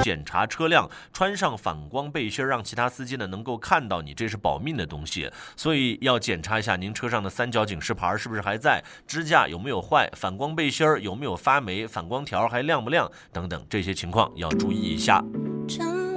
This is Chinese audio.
检查车辆，穿上反光背心，让其他司机呢能够看到你，这是保命的东西。所以要检查一下您车上的三角警示牌是不是还在，支架有没有坏，反光背心有没有发霉，反光条还亮不亮等等，这些情况要注意一下。